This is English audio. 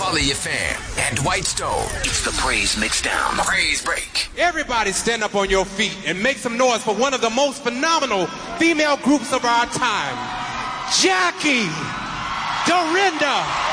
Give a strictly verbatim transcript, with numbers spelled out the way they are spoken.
Holly Fan and White Stone. It's the Praise Mixdown. Praise Break. Everybody stand up on your feet and make some noise for one of the most phenomenal female groups of our time. Jackie, Dorinda,